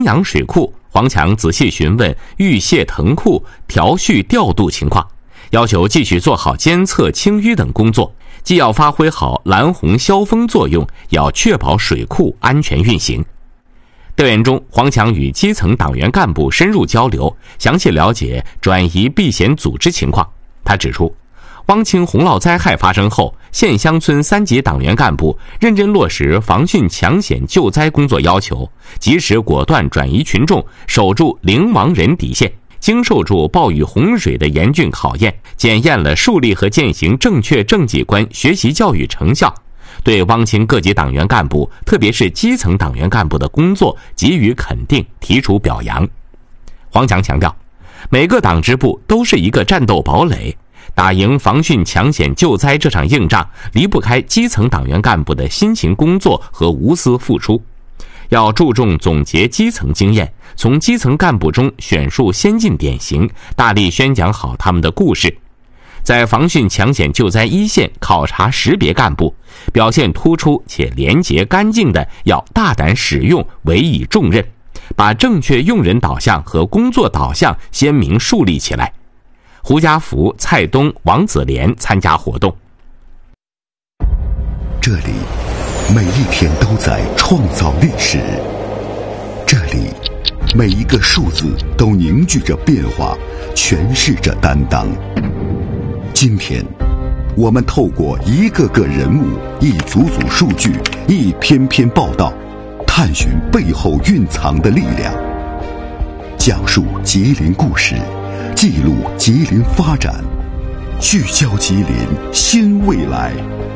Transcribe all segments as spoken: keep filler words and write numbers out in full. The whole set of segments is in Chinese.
阳水库，黄强仔细询问预泄腾库、调蓄调度情况，要求继续做好监测、清淤等工作，既要发挥好蓝洪消风作用，也要确保水库安全运行。调研中，黄强与基层党员干部深入交流，详细了解转移避险组织情况。他指出，汪清洪涝灾害发生后，县乡村三级党员干部认真落实防汛抢险救灾工作要求，及时果断转移群众，守住零亡人底线，经受住暴雨洪水的严峻考验，检验了树立和践行正确政绩观学习教育成效，对汪清各级党员干部，特别是基层党员干部的工作给予肯定，提出表扬。黄强强调，每个党支部都是一个战斗堡垒，打赢防汛抢险救灾这场硬仗，离不开基层党员干部的辛勤工作和无私付出。要注重总结基层经验，从基层干部中选出先进典型，大力宣讲好他们的故事。在防汛抢险救灾一线考察识别干部，表现突出且廉洁干净的，要大胆使用，委以重任，把正确用人导向和工作导向鲜明树立起来。胡家福、蔡东、王子莲参加活动。 这里每一天都在创造历史，这里每一个数字都凝聚着变化，诠释着担当。今天我们透过一个个人物、一组组数据、一篇篇报道，探寻背后蕴藏的力量，讲述吉林故事，记录吉林发展，聚焦吉林新未来。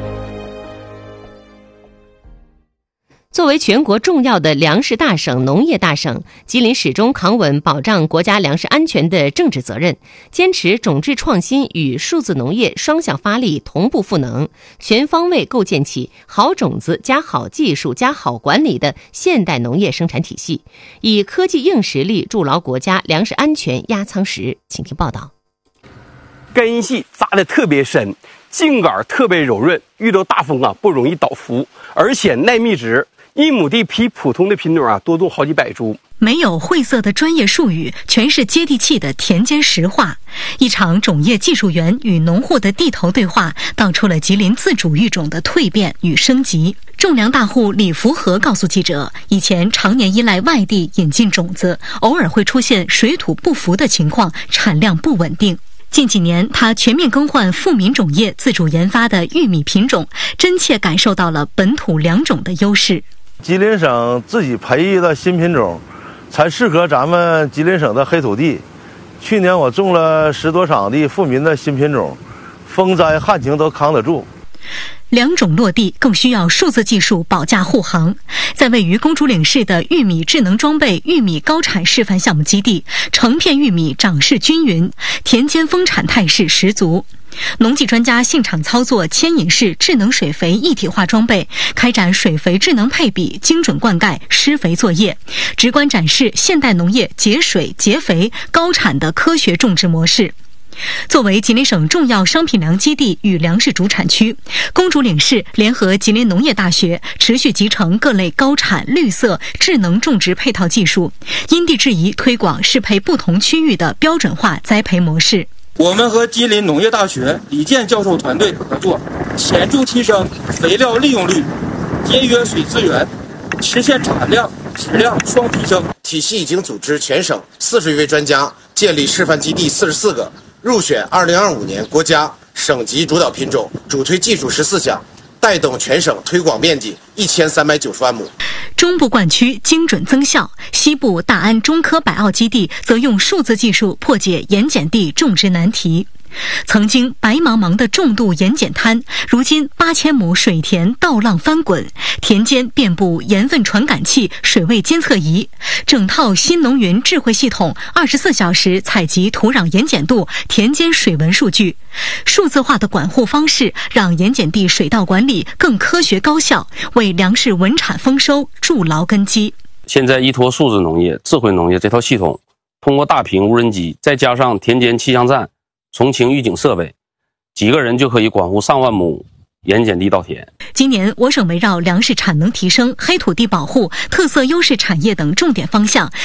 作为全国重要的粮食大省、农业大省，吉林始终扛稳保障国家粮食安全的政治责任，坚持种质创新与数字农业双向发力、同步赋能，全方位构建起好种子加好技术加好管理的现代农业生产体系，以科技硬实力筑牢国家粮食安全压舱石。请听报道。 根系扎得特别深，茎秆特别柔润，遇到大风啊不容易倒伏，而且耐密植。一亩地比普通的品种啊多种好几百株。 没有晦涩的专业术语，全是接地气的田间实话。一场种业技术员与农户的地头对话，道出了吉林自主育种的蜕变与升级。种粮大户李福和告诉记者，以前常年依赖外地引进种子，偶尔会出现水土不服的情况，产量不稳定。近几年，他全面更换富民种业自主研发的玉米品种，真切感受到了本土良种的优势。 吉林省自己培育的新品种，才适合咱们吉林省的黑土地。去年我种了十多场地富民的新品种，风灾旱情都扛得住。 良种落地更需要数字技术保驾护航。在位于公主岭市的玉米智能装备玉米高产示范项目基地，成片玉米长势均匀，田间丰产态势十足。农技专家现场操作牵引式智能水肥一体化装备，开展水肥智能配比、精准灌溉、施肥作业，直观展示现代农业节水节肥高产的科学种植模式。作为吉林省重要商品粮基地与粮食主产区，公主岭市联合吉林农业大学持续集成各类高产、绿色、智能种植配套技术，因地制宜推广适配不同区域的标准化栽培模式。 我们和吉林农业大学李健教授团队合作，显著提升肥料利用率，节约水资源，实现产量、质量双提升。 体系已经组织全省四十余位专家，建立示范基地四十四个，入选二零二五年国家省级主导品种，主推技术十四项，带动全省推广面积一千三百九十万亩。 中部灌区精准增效，西部大安中科百奥基地则用数字技术破解盐碱地种植难题。曾经白茫茫的重度盐碱滩，如今八千亩水田倒浪翻滚，田间遍布盐分传感器、水位监测仪，整套新农云智慧系统二十四小时采集土壤盐碱度、田间水文数据。数字化的管护方式让盐碱地水稻管理更科学高效，为粮食稳产丰收筑牢根基。 现在依托数字农业、智慧农业这套系统，通过大屏无人机，再加上田间气象站、重庆预警设备，几个人就可以管护上万亩盐碱地稻田。 今年我省围绕粮食产能提升、黑土地保护、特色优势产业等重点方向，